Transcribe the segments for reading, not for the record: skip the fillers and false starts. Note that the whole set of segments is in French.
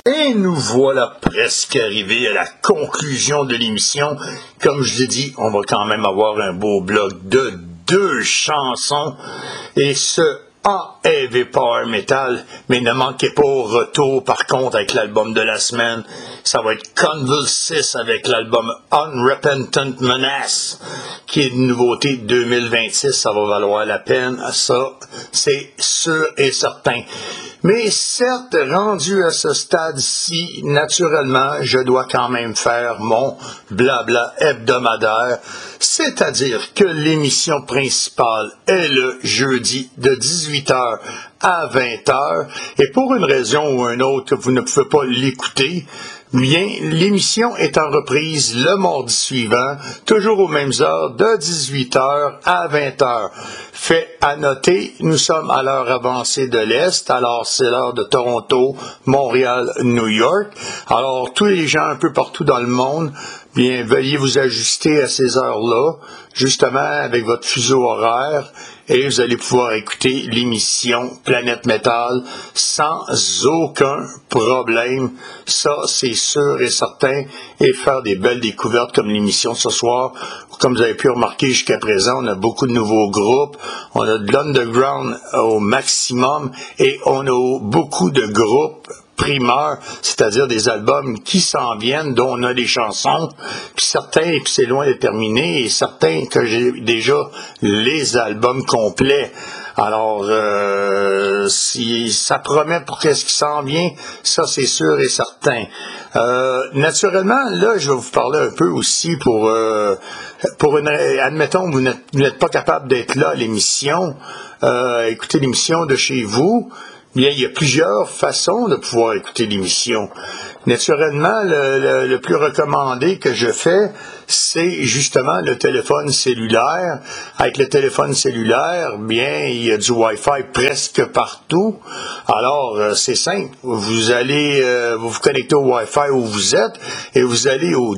Et nous voilà presque arrivés à la conclusion de l'émission. Comme je l'ai dit, on va quand même avoir un beau bloc de 2 chansons. Et ce en heavy power metal, mais ne manquez pas au retour par contre avec l'album de la semaine. Ça va être Convulsis avec l'album Unrepentant Menace, qui est une nouveauté 2026. Ça va valoir la peine, ça c'est sûr et certain. Mais certes, rendu à ce stade-ci, naturellement, je dois quand même faire mon blabla hebdomadaire, c'est-à-dire que l'émission principale est le jeudi de 18h à 20h, et pour une raison ou une autre, vous ne pouvez pas l'écouter. Bien, l'émission est en reprise le mardi suivant, toujours aux mêmes heures, de 18h à 20h. Fait à noter, nous sommes à l'heure avancée de l'Est, alors c'est l'heure de Toronto, Montréal, New York. Alors, tous les gens un peu partout dans le monde, bien, veuillez vous ajuster à ces heures-là, justement avec votre fuseau horaire, et vous allez pouvoir écouter l'émission Planète Métal sans aucun problème. Ça, c'est sûr et certain, et faire des belles découvertes comme l'émission ce soir. Comme vous avez pu remarquer jusqu'à présent, on a beaucoup de nouveaux groupes, on a de l'underground au maximum, et on a beaucoup de groupes primeurs, c'est-à-dire des albums qui s'en viennent, dont on a des chansons, puis certains, puis c'est loin de terminer, et certains que j'ai déjà les albums complets. Alors, si ça promet pour qu'est-ce qui s'en vient, ça c'est sûr et certain. Naturellement, là, je vais vous parler un peu aussi pour une, admettons, vous n'êtes pas capable d'être là à l'émission, écoutez l'émission de chez vous. Bien, il y a plusieurs façons de pouvoir écouter l'émission. Naturellement, le plus recommandé que je fais, c'est justement le téléphone cellulaire. Avec le téléphone cellulaire, bien, il y a du Wi-Fi presque partout. Alors, c'est simple. Vous allez vous connecter au Wi-Fi où vous êtes et vous allez au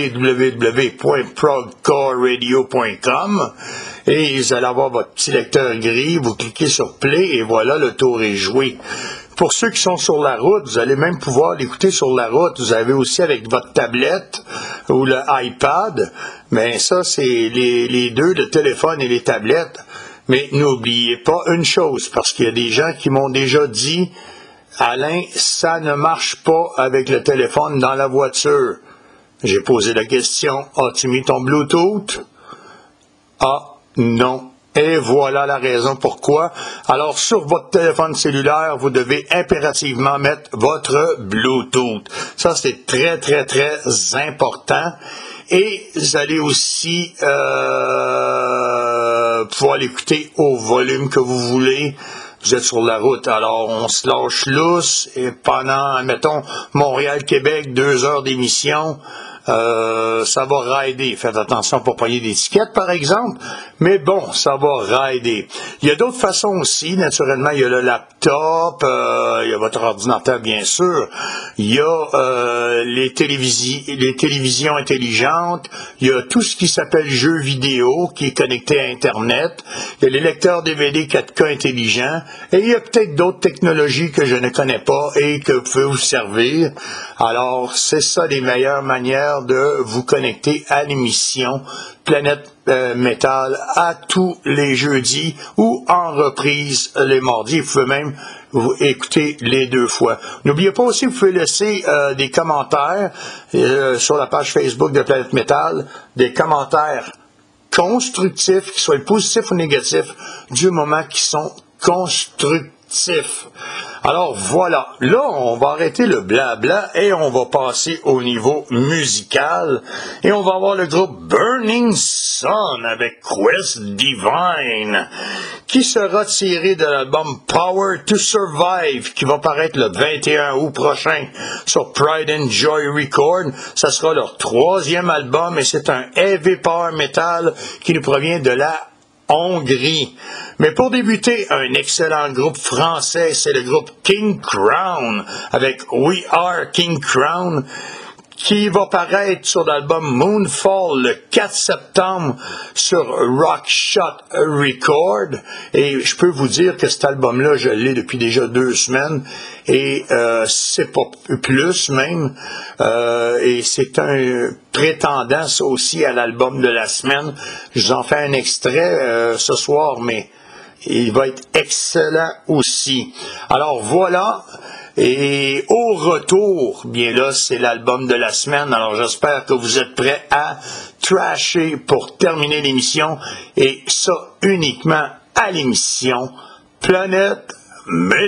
www.progcoreradio.com et vous allez avoir votre petit lecteur gris, vous cliquez sur Play et voilà, le tour est joué. Pour ceux qui sont sur la route, vous allez même pouvoir l'écouter sur la route. Vous avez aussi avec votre tablette ou le iPad. Mais ça, c'est les deux, le téléphone et les tablettes. Mais n'oubliez pas une chose, parce qu'il y a des gens qui m'ont déjà dit, Alain, ça ne marche pas avec le téléphone dans la voiture. J'ai posé la question, as-tu mis ton Bluetooth? Ah, non. Et voilà la raison pourquoi. Alors, sur votre téléphone cellulaire, vous devez impérativement mettre votre Bluetooth. Ça, c'est très, très, très important. Et vous allez aussi pouvoir l'écouter au volume que vous voulez. Vous êtes sur la route, alors on se lâche lousse. Et pendant, admettons, Montréal-Québec, 2 heures d'émission, ça va rider. Faites attention pour pas payer d'étiquette, par exemple. Mais bon, ça va rider. Il y a d'autres façons aussi. Naturellement, il y a le laptop, il y a votre ordinateur, bien sûr. Il y a les télévisions intelligentes. Il y a tout ce qui s'appelle jeux vidéo, qui est connecté à Internet. Il y a les lecteurs DVD 4K intelligents. Et il y a peut-être d'autres technologies que je ne connais pas et que vous pouvez vous servir. Alors, c'est ça les meilleures manières de vous connecter à l'émission Planète Métal à tous les jeudis ou en reprise les mardis. Vous pouvez même vous écouter les 2 fois. N'oubliez pas aussi, vous pouvez laisser des commentaires sur la page Facebook de Planète Métal, des commentaires constructifs, qu'ils soient positifs ou négatifs, du moment qu'ils sont constructifs. Alors voilà, là on va arrêter le blabla et on va passer au niveau musical et on va avoir le groupe Burning Sun avec Quest Divine qui sera tiré de l'album Power to Survive qui va paraître le 21 août prochain sur Pride and Joy Record. Ça sera leur 3e album et c'est un heavy power metal qui nous provient de la Hongrie. Mais pour débuter, un excellent groupe français, c'est le groupe King Crown, avec We Are King Crown, qui va paraître sur l'album Moonfall le 4 septembre sur Rock Shot Record. Et je peux vous dire que cet album-là, je l'ai depuis déjà 2 semaines. Et c'est pas plus même. Et c'est un prétendant aussi à l'album de la semaine. Je vous en fais un extrait ce soir, mais il va être excellent aussi. Alors voilà. Et au retour, bien là, c'est l'album de la semaine. Alors j'espère que vous êtes prêts à trasher pour terminer l'émission. Et ça uniquement à l'émission Planète Métal.